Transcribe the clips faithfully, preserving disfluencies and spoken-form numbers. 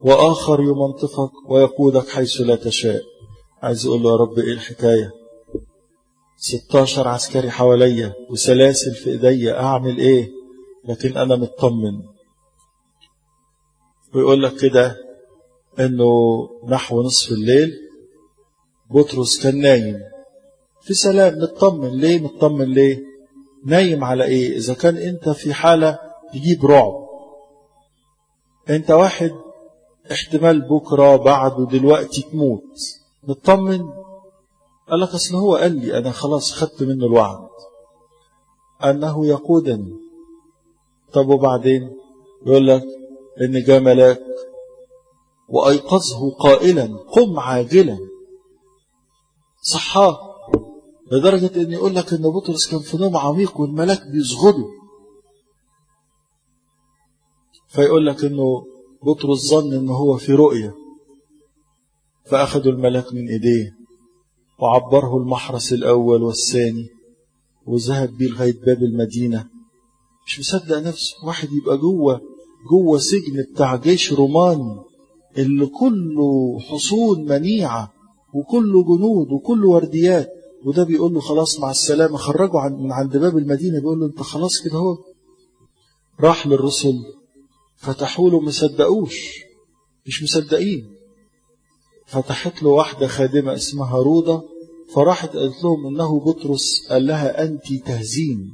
وآخر يمنطقك ويقودك حيث لا تشاء. عايز أقول له يا رب إيه الحكاية؟ ستاشر عسكري حواليا وسلاسل في إيديا، أعمل إيه؟ لكن أنا مطمن. ويقول لك كده إنه نحو نصف الليل بطرس كان نايم في سلام، مطمن. ليه مطمن؟ ليه نايم على إيه؟ إذا كان أنت في حالة تجيب رعب، أنت واحد احتمال بكرة بعده دلوقتي تموت، مطمن. قال لك أصل هو قال لي أنا خلاص خدت منه الوعد أنه يقودني. طب وبعدين؟ يقول لك إن جاء ملاك وأيقظه قائلا قم عاجلا، صحاه، لدرجة إن يقول لك إن بطرس كان في نوم عميق والملاك بيزغده. فيقول لك إنه بطرس ظن إنه هو في رؤية، فأخذوا الملاك من إيديه وعبره المحرس الأول والثاني وذهب بيه لغاية باب المدينة. مش مصدق نفسه، واحد يبقى جوه جوه سجن بتاع جيش روماني اللي كله حصون منيعة وكله جنود وكله ورديات، وده بيقول له خلاص مع السلامة، خرجوا عن من عند باب المدينة، بيقول له انت خلاص كده هو. راح للرسل فتحوا له، مصدقوش، مش مصدقين. فتحت له واحدة خادمة اسمها رودة، فراحت قالت لهم انه بطرس، قال لها انت تهزين.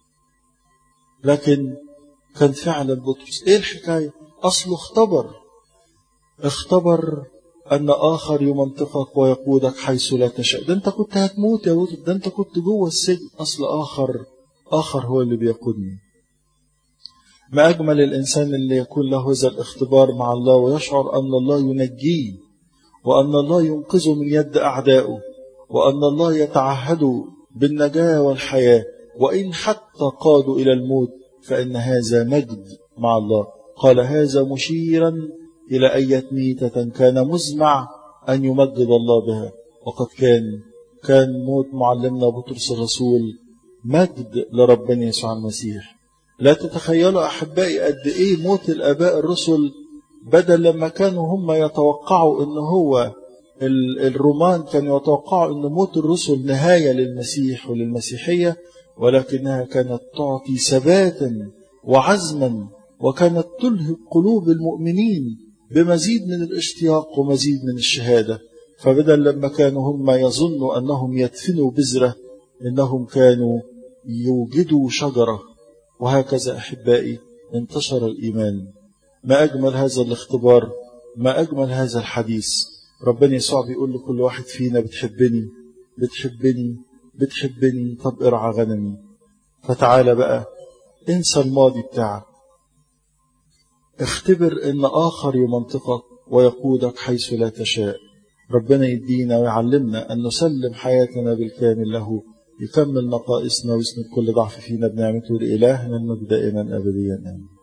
لكن كان فعلا بطرس. ايه الحكاية؟ اصله اختبر اختبر ان اخر يمنطقك ويقودك حيث لا تشاء. ده انت كنت هتموت يا بطرس، ده انت كنت جوه السجن، اصل اخر اخر هو اللي بيقودني. ما اجمل الانسان اللي يكون له هذا الاختبار مع الله ويشعر ان الله ينجيه وان الله ينقذه من يد اعدائه وان الله يتعهد بالنجاة والحياة، وان حتى قادوا الى الموت فإن هذا مجد مع الله. قال هذا مشيرا إلى أية ميتة كان مزمع أن يمجد الله بها. وقد كان كان موت معلمنا بطرس الرسول مجد لربنا يسوع المسيح. لا تتخيلوا أحبائي قد إيه موت الآباء الرسل، بدل لما كانوا هم يتوقعوا إن هو الرومان كانوا يتوقعوا إن موت الرسل نهاية للمسيح وللمسيحية، ولكنها كانت تعطي ثباتا وعزما، وكانت تلهب قلوب المؤمنين بمزيد من الاشتياق ومزيد من الشهادة. فبدل لما كانوا هم يظنوا أنهم يدفنوا بذرة، إنهم كانوا يوجدوا شجرة. وهكذا أحبائي انتشر الإيمان. ما أجمل هذا الاختبار، ما أجمل هذا الحديث. ربنا يسوع بيقول لكل واحد فينا بتحبني بتحبني بتحبني، طب ارعى غنمي. فتعال بقى انسى الماضي بتاعك، اختبر ان اخر يمنطقك ويقودك حيث لا تشاء. ربنا يدينا ويعلمنا ان نسلم حياتنا بالكامل له، يكمل نقائصنا ويسند كل ضعف فينا بنعمته لإلهنا المجد دائما ابديا امين.